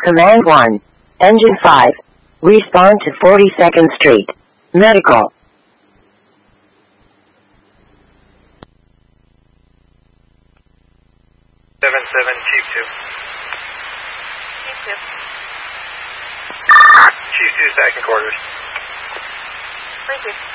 Command 1. Engine 5. Respond to 42nd Street. Medical. Chief 2. Chief 2, second quarters. Thank you.